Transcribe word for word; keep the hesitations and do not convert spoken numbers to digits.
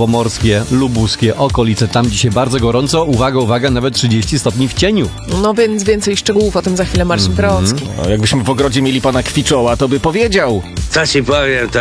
zachodniopomorskie, lubuskie, okolice. Tam dzisiaj bardzo gorąco. Uwaga, uwaga, nawet trzydzieści stopni w cieniu. No więc więcej szczegółów o tym za chwilę Marcin Perocki. No, jakbyśmy w ogrodzie mieli pana Kwiczoła, to by powiedział. Co ci powiem, to